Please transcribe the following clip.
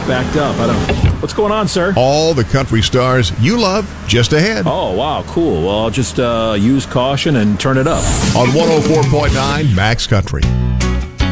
backed up. I don't. What's going on, sir? All the country stars you love just ahead. Oh, wow, cool. Well, I'll just use caution and turn it up. On 104.9 Max Country.